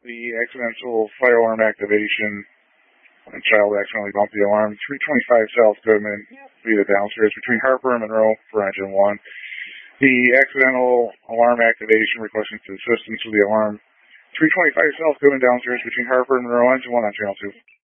the accidental fire alarm activation. A child accidentally bumped the alarm. 325 South Goodman, via the downstairs between Harper and Monroe for engine 1. The accidental alarm activation requesting assistance with the alarm. 325 South Goodman downstairs between Harper and Monroe, engine 1 on channel 2.